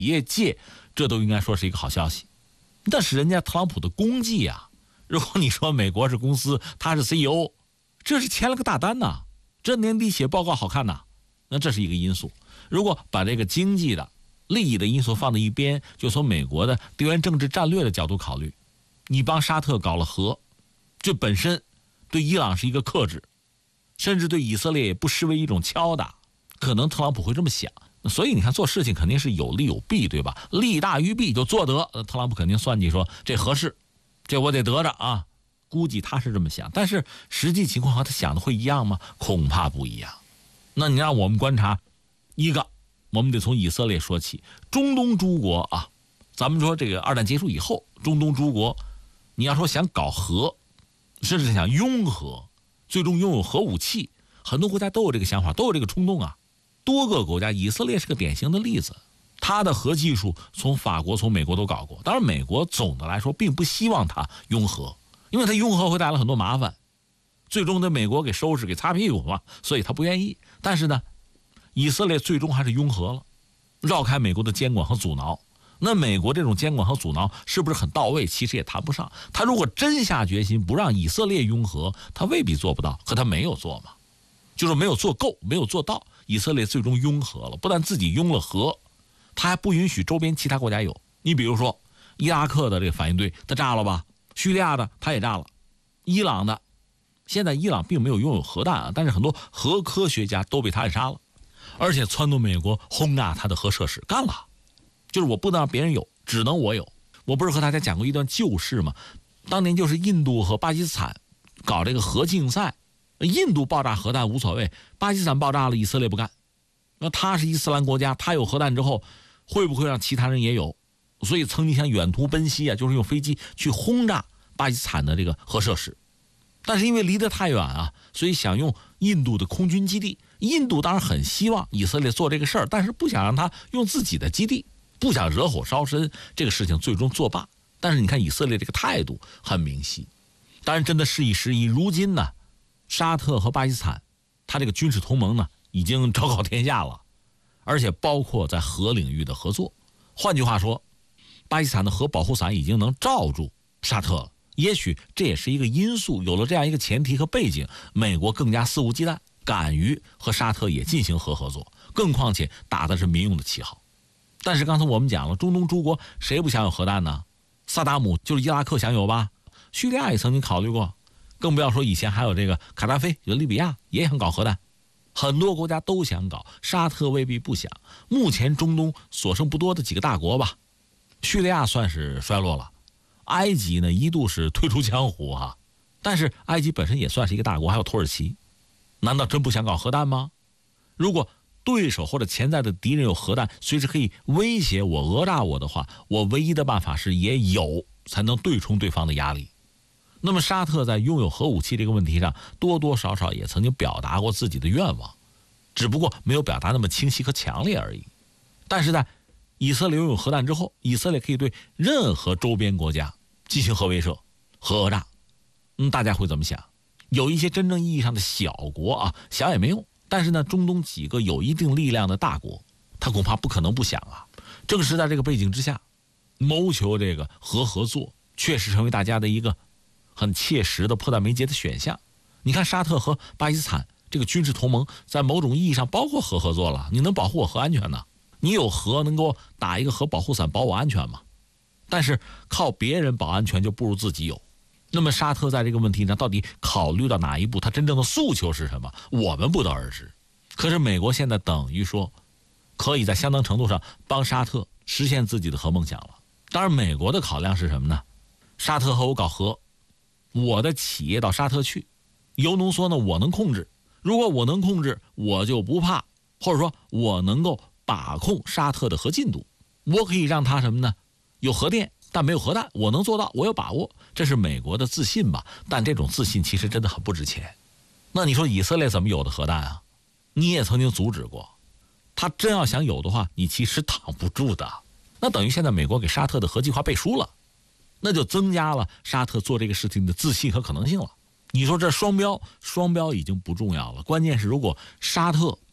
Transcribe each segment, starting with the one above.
业界，这都应该说是一个好消息。但是人家特朗普的功绩啊，如果你说美国是公司，他是 CEO， 这是签了个大单呐，这年底写报告好看呐，那这是一个因素。如果把这个经济的利益的因素放在一边，就从美国的地缘政治战略的角度考虑，你帮沙特搞了核，这本身对伊朗是一个克制，甚至对以色列也不失为一种敲打，可能特朗普会这么想。所以你看做事情肯定是有利有弊，对吧？利大于弊就做得，特朗普肯定算计说这合适，这我得得着啊，估计他是这么想。但是实际情况和他想的会一样吗？恐怕不一样。那你让我们观察一个，我们得从以色列说起。中东诸国啊，咱们说这个二战结束以后，中东诸国你要说想搞核，甚至想拥核，最终拥有核武器，很多国家都有这个想法，都有这个冲动啊。多个国家，以色列是个典型的例子，它的核技术从法国从美国都搞过。当然美国总的来说并不希望它拥核，因为它拥核会带来很多麻烦，最终得美国给收拾给擦屁股嘛，所以他不愿意。但是呢，以色列最终还是拥核了，绕开美国的监管和阻挠。那美国这种监管和阻挠是不是很到位？其实也谈不上。他如果真下决心不让以色列拥核，他未必做不到，可他没有做嘛，就是没有做够，没有做到。以色列最终拥核了，不但自己拥了核，他还不允许周边其他国家有。你比如说伊拉克的这个反应堆他炸了吧，叙利亚的他也炸了，伊朗的，现在伊朗并没有拥有核弹啊，但是很多核科学家都被他暗杀了，而且撺掇美国轰炸他的核设施，干了，就是我不能让别人有，只能我有。我不是和大家讲过一段旧事吗？当年就是印度和巴基斯坦搞这个核竞赛，印度爆炸核弹无所谓，巴基斯坦爆炸了以色列不干。那他是伊斯兰国家，他有核弹之后会不会让其他人也有？所以曾经想远途奔袭啊，就是用飞机去轰炸巴基斯坦的这个核设施，但是因为离得太远啊，所以想用印度的空军基地。印度当然很希望以色列做这个事儿，但是不想让他用自己的基地，不想惹火烧身，这个事情最终作罢。但是你看以色列这个态度很明晰，当然真的事已时移，如今呢沙特和巴基斯坦他这个军事同盟呢已经昭告天下了，而且包括在核领域的合作。换句话说，巴基斯坦的核保护伞已经能罩住沙特了。也许这也是一个因素，有了这样一个前提和背景，美国更加肆无忌惮，敢于和沙特也进行核合作，更况且打的是民用的旗号。但是刚才我们讲了，中东诸国谁不想有核弹呢？萨达姆就是伊拉克想有吧，叙利亚也曾经考虑过，更不要说以前还有这个卡扎菲，就利比亚也想搞核弹，很多国家都想搞，沙特未必不想。目前中东所剩不多的几个大国吧，叙利亚算是衰落了，埃及呢一度是退出江湖啊，但是埃及本身也算是一个大国，还有土耳其，难道真不想搞核弹吗？如果对手或者潜在的敌人有核弹，随时可以威胁我、讹诈我的话，我唯一的办法是也有，才能对冲对方的压力。那么沙特在拥有核武器这个问题上，多多少少也曾经表达过自己的愿望，只不过没有表达那么清晰和强烈而已。但是在以色列拥有核弹之后，以色列可以对任何周边国家进行核威慑、核讹诈。大家会怎么想？有一些真正意义上的小国啊，想也没用。但是呢，中东几个有一定力量的大国，他恐怕不可能不想啊。正是在这个背景之下，谋求这个核合作，确实成为大家的一个很切实的迫在眉睫的选项。你看沙特和巴基斯坦这个军事同盟，在某种意义上包括核合作了。你能保护我核安全呢？你有核能够打一个核保护伞保我安全吗？但是靠别人保安全就不如自己有。那么沙特在这个问题上到底考虑到哪一步？他真正的诉求是什么？我们不得而知。可是美国现在等于说可以在相当程度上帮沙特实现自己的核梦想了。当然美国的考量是什么呢？沙特和我搞核，我的企业到沙特去，铀浓缩呢我能控制，如果我能控制，我就不怕，或者说我能够把控沙特的核进度，我可以让它什么呢？有核电但没有核弹，我能做到，我有把握。这是美国的自信吧？但这种自信其实真的很不值钱。那你说以色列怎么有的核弹啊？你也曾经阻止过，他真要想有的话，你其实挡不住的。那等于现在美国给沙特的核计划背书了，那就增加了沙特做这个事情的自信和可能性了。你说这双标已经不重要了，关键是如果沙特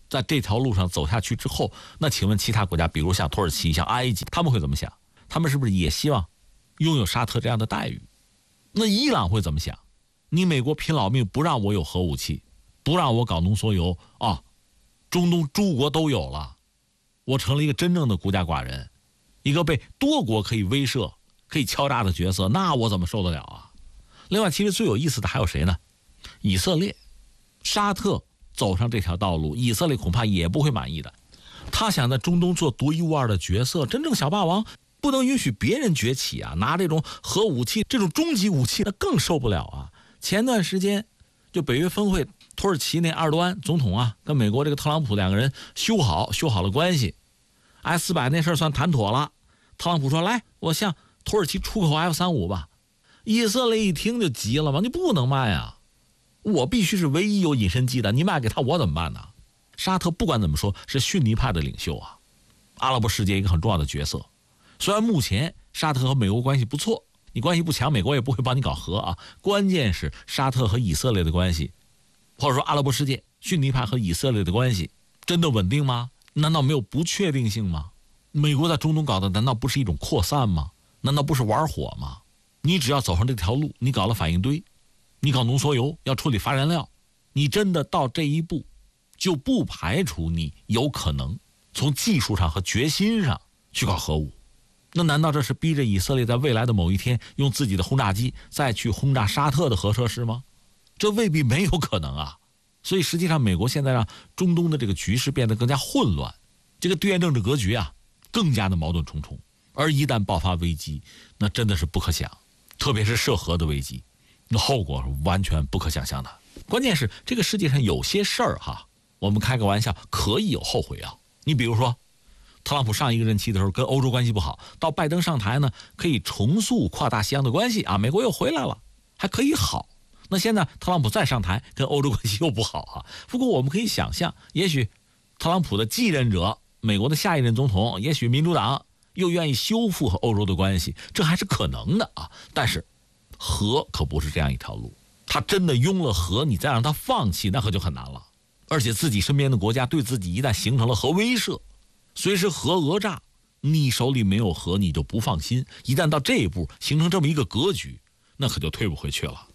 在这条路上走下去之后，那请问其他国家，比如像土耳其、像埃及，他们会怎么想？他们是不是也希望拥有沙特这样的待遇？那伊朗会怎么想？你美国拼老命不让我有核武器，不让我搞浓缩铀啊，中东诸国都有了，我成了一个真正的孤家寡人，一个被多国可以威慑、可以敲诈的角色，那我怎么受得了啊？另外，其实最有意思的还有谁呢？以色列、沙特走上这条道路，以色列恐怕也不会满意的。他想在中东做独一无二的角色，真正小霸王，不能允许别人崛起啊！拿这种核武器、这种终极武器，那更受不了啊！前段时间，就北约峰会，土耳其那埃尔多安总统啊，跟美国这个特朗普两个人修好了关系，S-400那事儿算谈妥了。特朗普说：“来，我向土耳其出口 F-35吧。”以色列一听就急了嘛，你不能卖啊！我必须是唯一有隐身机的，你卖给他我怎么办呢？沙特不管怎么说是逊尼派的领袖啊，阿拉伯世界一个很重要的角色。虽然目前沙特和美国关系不错，你关系不强，美国也不会帮你搞核啊。关键是沙特和以色列的关系，或者说阿拉伯世界逊尼派和以色列的关系真的稳定吗？难道没有不确定性吗？美国在中东搞的难道不是一种扩散吗？难道不是玩火吗？你只要走上这条路，你搞了反应堆，你搞浓缩铀，要处理发燃料，你真的到这一步，就不排除你有可能从技术上和决心上去搞核武。那难道这是逼着以色列在未来的某一天用自己的轰炸机再去轰炸沙特的核设施吗？这未必没有可能啊。所以实际上美国现在让中东的这个局势变得更加混乱，这个地缘政治格局啊更加的矛盾重重，而一旦爆发危机，那真的是不可想，特别是涉核的危机，那后果是完全不可想象的。关键是这个世界上有些事儿哈，我们开个玩笑可以有后悔药。你比如说特朗普上一个任期的时候跟欧洲关系不好，到拜登上台呢，可以重塑跨大西洋的关系啊，美国又回来了，还可以好。那现在特朗普再上台，跟欧洲关系又不好啊。不过我们可以想象，也许特朗普的继任者，美国的下一任总统，也许民主党又愿意修复和欧洲的关系，这还是可能的啊。但是核可不是这样一条路，他真的拥了核，你再让他放弃，那可就很难了。而且自己身边的国家对自己一旦形成了核威慑，随时核讹诈，你手里没有核你就不放心，一旦到这一步形成这么一个格局，那可就退不回去了。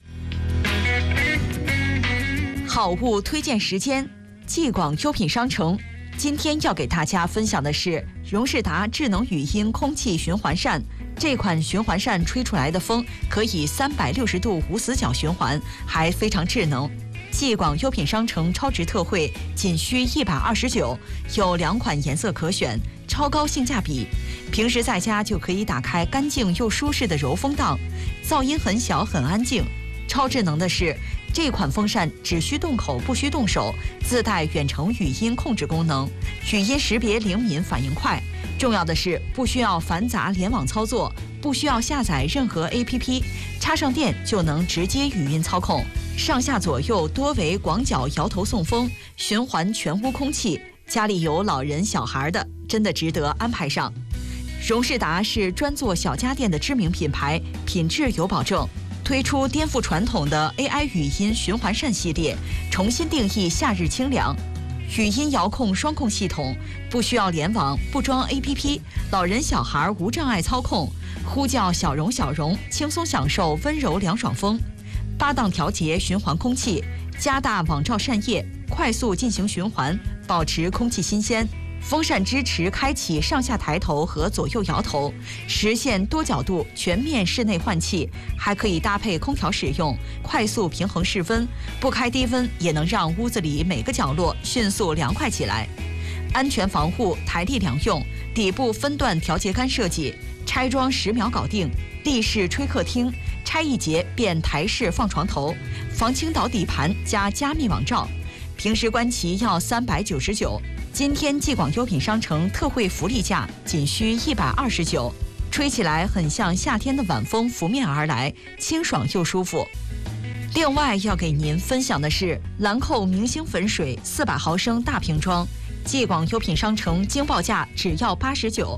好物推荐时间，继广优品商城今天要给大家分享的是荣仕达智能语音空气循环扇。这款循环扇吹出来的风可以360度无死角循环，还非常智能。继广优品商城超值特惠仅需129，有2款颜色可选，超高性价比。平时在家就可以打开干净又舒适的柔风档，噪音很小很安静。超智能的是，这款风扇只需动口不需动手，自带远程语音控制功能，语音识别灵敏，反应快。重要的是不需要繁杂联网操作，不需要下载任何 APP， 插上电就能直接语音操控。上下左右多为广角摇头送风，循环全屋空气。家里有老人小孩的，真的值得安排上。荣仕达是专做小家电的知名品牌，品质有保证。推出颠覆传统的 AI 语音循环扇系列，重新定义夏日清凉。语音遥控双控系统，不需要联网，不装 APP， 老人小孩无障碍操控，呼叫小荣小荣，轻松享受温柔凉爽风。8档调节循环空气，加大网罩扇叶，快速进行循环，保持空气新鲜。风扇支持开启上下抬头和左右摇头，实现多角度全面室内换气，还可以搭配空调使用，快速平衡室温，不开低温也能让屋子里每个角落迅速凉快起来。安全防护，台历两用，底部分段调节杆设计，拆装10秒搞定。立式吹客厅，拆一节变台式放床头，防倾倒底盘加加密网罩。平时观其要399，今天继广优品商城特惠福利价仅需129，吹起来很像夏天的晚风拂面而来，清爽又舒服。另外要给您分享的是兰蔻明星粉水400毫升大瓶装，继广优品商城惊报价只要89。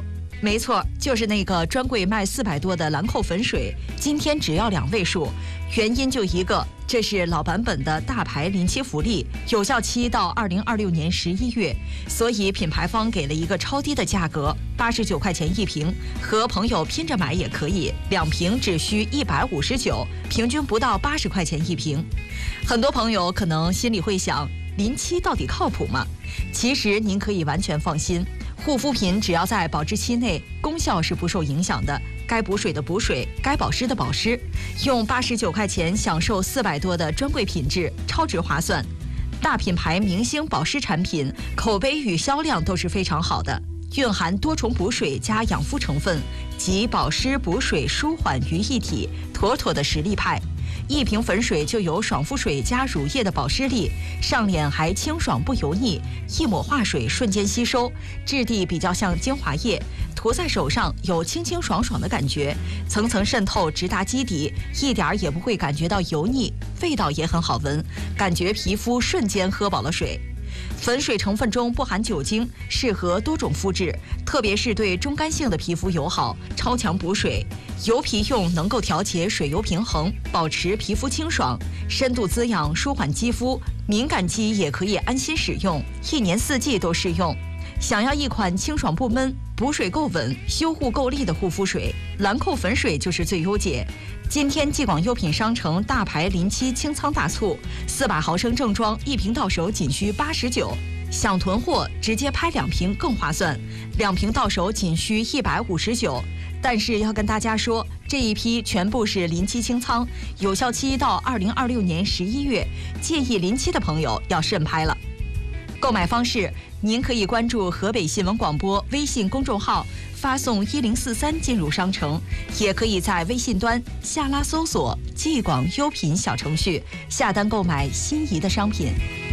没错，就是那个专柜卖400多的兰蔻粉水，今天只要2位数。原因就一个，这是老版本的大牌临期福利，有效期到2026年11月，所以品牌方给了一个超低的价格，89块钱一瓶，和朋友拼着买也可以，2瓶只需159，平均不到80块钱一瓶。很多朋友可能心里会想，临期到底靠谱吗？其实您可以完全放心，护肤品只要在保质期内，功效是不受影响的。该补水的补水，该保湿的保湿，用89块钱享受400多的专柜品质，超值划算。大品牌明星保湿产品，口碑与销量都是非常好的，蕴含多重补水加养肤成分，集保湿补水舒缓于一体，妥妥的实力派。一瓶粉水就有爽肤水加乳液的保湿力，上脸还清爽不油腻，一抹化水瞬间吸收，质地比较像精华液，涂在手上有清清爽爽的感觉，层层渗透直达基底，一点也不会感觉到油腻，味道也很好闻，感觉皮肤瞬间喝饱了水。粉水成分中不含酒精，适合多种肤质，特别是对中干性的皮肤友好，超强补水。油皮用能够调节水油平衡，保持皮肤清爽，深度滋养，舒缓肌肤。敏感肌也可以安心使用，1年4季都适用。想要一款清爽不闷、补水够稳、修护够力的护肤水，兰蔻粉水就是最优解。今天继广优品商城大牌临期清仓大促，400毫升正装1瓶到手仅需89，想囤货直接拍2瓶更划算，2瓶到手仅需159。但是要跟大家说，这一批全部是临期清仓，有效期到2026年11月，介意临期的朋友要慎拍了。购买方式，您可以关注河北新闻广播微信公众号，发送1043进入商城，也可以在微信端下拉搜索继广优品小程序，下单购买心仪的商品。